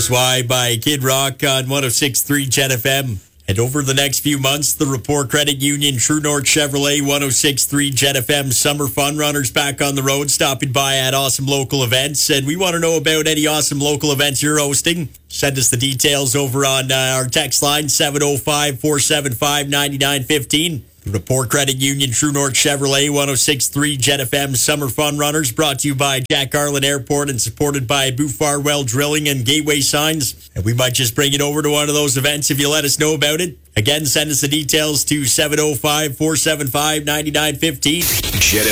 Why by Kid Rock on 106.3 Jet FM. And over the next few months, the Rapport Credit Union, True North Chevrolet, 106.3 Jet FM Summer Fun Runners back on the road, stopping by at awesome local events. And we want to know about any awesome local events you're hosting. Send us the details over on our text line, 705-475-9915. The Rapport Credit Union, True North Chevrolet, 106.3 Jet FM Summer Fun Runners, brought to you by Jack Garland Airport and supported by Bufar Well Drilling and Gateway Signs. And we might just bring it over to one of those events if you let us know about it. Again, send us the details to 705-475-9915. Jet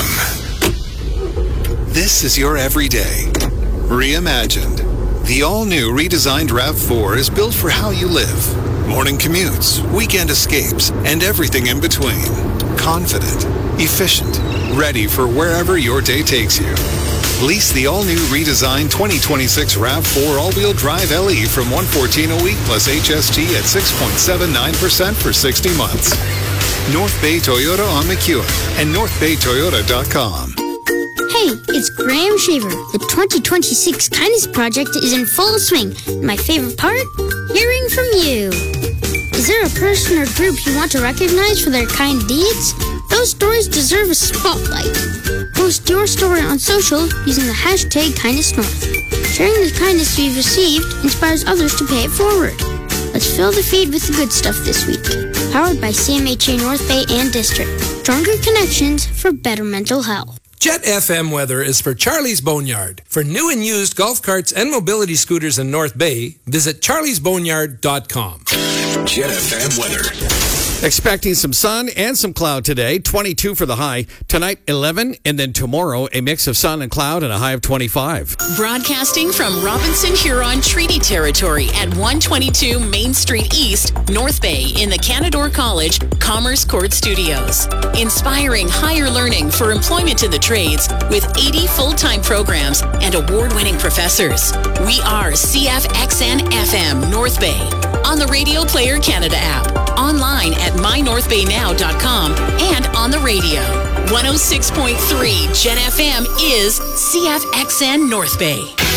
FM. This is your everyday. Reimagined. The all-new redesigned RAV4 is built for how you live. Morning commutes, weekend escapes, and everything in between. Confident, efficient, ready for wherever your day takes you. Lease the all-new redesigned 2026 RAV4 all-wheel drive LE from $114 a week plus HST at 6.79% for 60 months. North Bay Toyota on McEwen and northbaytoyota.com. Hey, it's Graham Shaver. The 2026 Kindness Project is in full swing. My favorite part? Hearing from you. Is there a person or group you want to recognize for their kind deeds? Those stories deserve a spotlight. Post your story on social using the hashtag KindnessNorth. Sharing the kindness we've received inspires others to pay it forward. Let's fill the feed with the good stuff this week. Powered by CMHA North Bay and District. Stronger connections for better mental health. Jet FM weather is for Charlie's Boneyard. For new and used golf carts and mobility scooters in North Bay, visit charliesboneyard.com. Jet FM weather. Expecting some sun and some cloud today. 22 for the high. Tonight, 11. And then tomorrow, a mix of sun and cloud and a high of 25. Broadcasting from Robinson Huron Treaty Territory at 122 Main Street East, North Bay in the Canadore College Commerce Court Studios. Inspiring higher learning for employment in the trades with 80 full-time programs and award-winning professors. We are CFXN FM North Bay. On the Radio Player Canada app. Online at mynorthbaynow.com and on the radio. 106.3 Jet FM is CFXN North Bay.